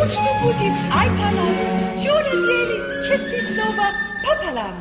Tučnu budi ajpala, sjone dijeli, česti snova papalam.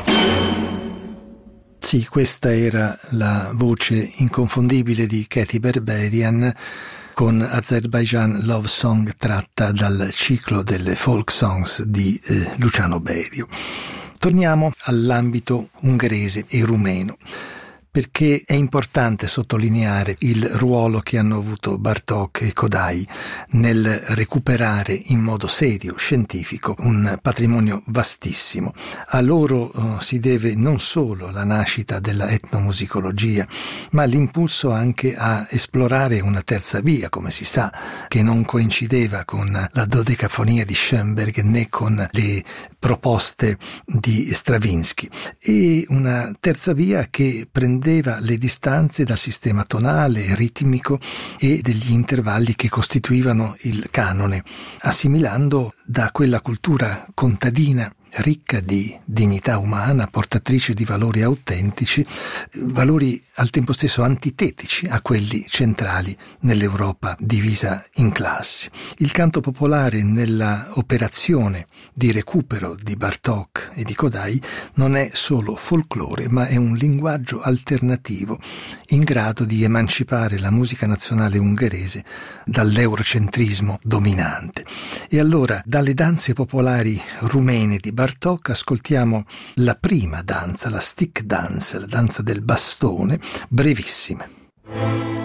Sì, questa era la voce inconfondibile di Katy Berberian con Azerbaijan Love Song, tratta dal ciclo delle folk songs di Luciano Berio. Torniamo all'ambito ungherese e rumeno, perché è importante sottolineare il ruolo che hanno avuto Bartók e Kodály nel recuperare in modo serio, scientifico, un patrimonio vastissimo. A loro si deve non solo la nascita della etnomusicologia, ma l'impulso anche a esplorare una terza via, come si sa, che non coincideva con la dodecafonia di Schoenberg né con le proposte di Stravinsky, e una terza via che prendeva le distanze dal sistema tonale, ritmico e degli intervalli che costituivano il canone, assimilando da quella cultura contadina ricca di dignità umana, portatrice di valori autentici, valori al tempo stesso antitetici a quelli centrali nell'Europa divisa in classi. Il canto popolare nella operazione di recupero di Bartók e di Kodály non è solo folklore, ma è un linguaggio alternativo in grado di emancipare la musica nazionale ungherese dall'eurocentrismo dominante. E allora, dalle danze popolari rumene di Bartók ascoltiamo la prima danza, la stick dance, la danza del bastone, brevissima.